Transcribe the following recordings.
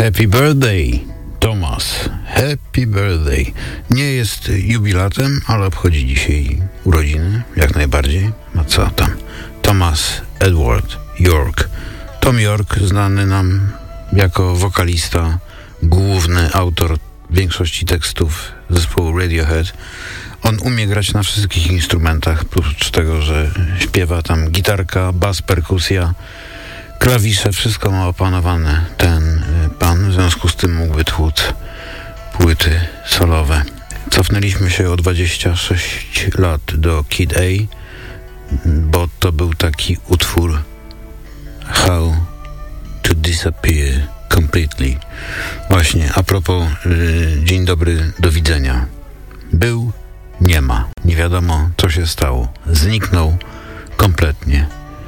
Happy birthday, Thomas. Happy birthday. Nie jest jubilatem, ale obchodzi dzisiaj urodziny, jak najbardziej. A co tam? Thomas Edward York. Tom York, znany nam jako wokalista, główny autor większości tekstów zespołu Radiohead. On umie grać na wszystkich instrumentach, oprócz tego, że śpiewa tam gitarka, bas, perkusja, klawisze, wszystko ma opanowane ten pan, w związku z tym mógłby tłuc płyty solowe. Cofnęliśmy się o 26 lat do Kid A, bo to był taki utwór How to Disappear Completely. Właśnie, a propos dzień dobry, do widzenia. Był, nie ma. Nie wiadomo, co się stało. Zniknął kompletnie.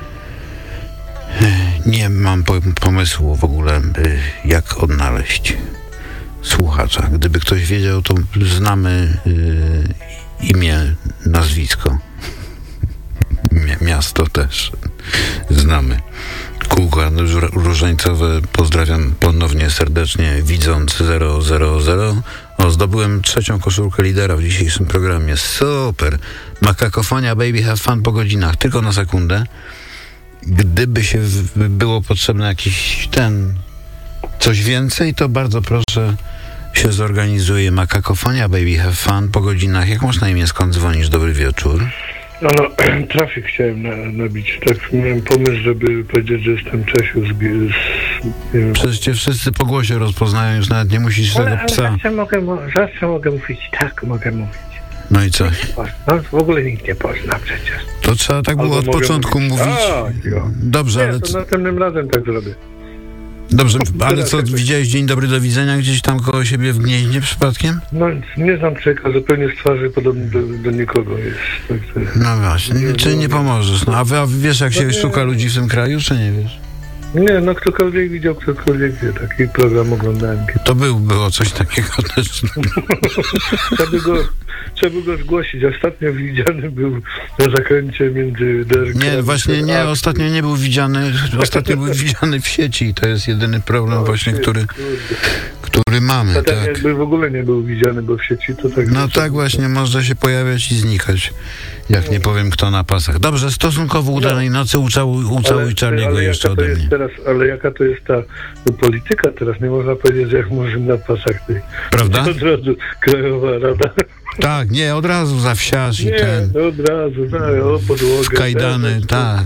Nie mam pomysłu w ogóle, jak odnaleźć słuchacza. Gdyby ktoś wiedział, to znamy imię, nazwisko. Miasto też znamy. Kółko różańcowe pozdrawiam ponownie serdecznie, widząc 000. Zdobyłem 3. koszulkę lidera w dzisiejszym programie. Super! Makakofonia, baby, have fun po godzinach. Tylko na sekundę. Gdyby się było potrzebne jakiś coś więcej, to bardzo proszę, się zorganizuje. Makakofonia, baby, have fun po godzinach. Jak masz na imię, skąd dzwonisz? Dobry wieczór. No, trafik chciałem nabić. Tak miałem pomysł, żeby powiedzieć, że jestem Czesiu nie wiem. Przecież cię wszyscy po głosie rozpoznają, już nawet nie musisz tego psa. Zawsze mogę mówić, tak mogę mówić. No i co? No, w ogóle nikt nie pozna przecież. To trzeba tak było od początku mówić. Dobrze, nie, ale... to następnym razem tak zrobię. Dobrze, ale co, widziałeś dzień dobry, do widzenia gdzieś tam koło siebie w Gnieźnie przypadkiem? No, nie znam człowieka, zupełnie z twarzy podobny do nikogo jest. Tak, no właśnie, czy nie pomożesz? No, a wiesz, jak się szuka ludzi w tym kraju, czy nie wiesz? Nie, no ktokolwiek widział, ktokolwiek wie. Taki program oglądałem. To było coś takiego też. Trzeba by go zgłosić. Ostatnio widziany był na zakręcie między DRK... Nie, właśnie nie, ostatnio nie był widziany. Ostatnio był widziany w sieci. To jest jedyny problem właśnie, który mamy. Tak, tak. Jakby w ogóle nie był widziany, bo w sieci to tak... No tak właśnie, może się pojawiać i znikać. Jak nie powiem, kto na pasach. Dobrze, stosunkowo udanej nocy ucałuj Charlie'ego jeszcze ode mnie. Ale jaka to jest ta polityka teraz? Nie można powiedzieć, że jak może na pasach tej... Prawda? Od razu Krajowa Rada. Tak, nie, od razu za wsiarz i od razu, o podłogę. w kajdany, tak.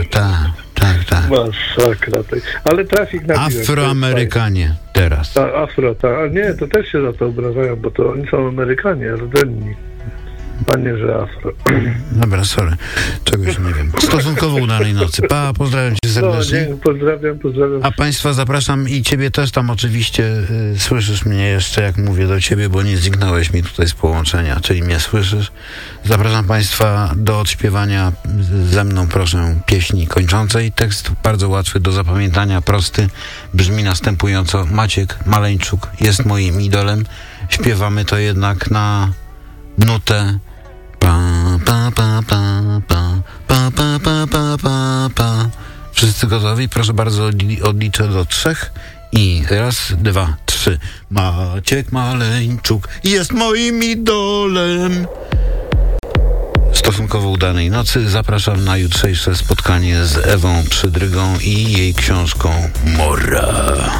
Masakra. Ale trafik nabiłem. Afroamerykanie teraz. A nie, to też się za to obrażają, bo to oni są Amerykanie, rdzenni. Panie, że afro. Dobra, sorry. Czegoś nie wiem. Stosunkowo udanej nocy. Pozdrawiam cię serdecznie. No, pozdrawiam. A państwa zapraszam i ciebie też tam oczywiście. Słyszysz mnie jeszcze, jak mówię do ciebie, bo nie zniknąłeś mi tutaj z połączenia, czyli mnie słyszysz. Zapraszam państwa do odśpiewania ze mną, proszę, pieśni kończącej. Tekst bardzo łatwy do zapamiętania, prosty. Brzmi następująco. Maciek Maleńczuk jest moim idolem. Śpiewamy to jednak na nutę. Wszyscy gotowi? Proszę bardzo, odliczę do 3 i 1, 2, 3. Maciek Maleńczuk jest moim idolem. Stosunkowo udanej nocy. Zapraszam na jutrzejsze spotkanie z Ewą Przydrygą i jej książką Mora.